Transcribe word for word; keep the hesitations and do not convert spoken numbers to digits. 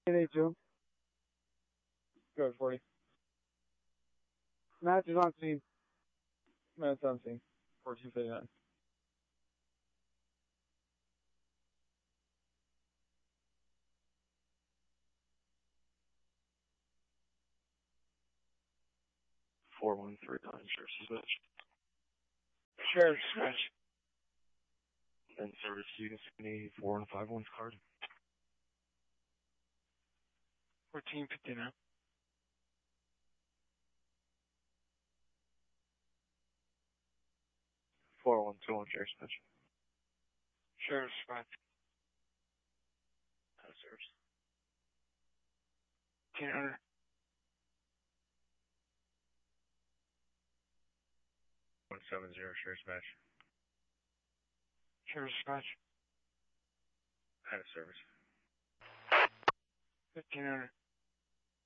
eight eight two. Go ahead, forty. Match is on scene. Matt's on scene. fourteen fifty-nine. four one three nine, Sheriff's Dispatch. Sheriff's Dispatch. And service units need four one five one's card. fourteen fifty-nine. four one two one, Sheriff's Dispatch. Sheriff's Dispatch. Out of service. fifteen hundred. one seven zero, Sheriff's Dispatch. Sheriff's Dispatch. Out of service. fifteen hundred.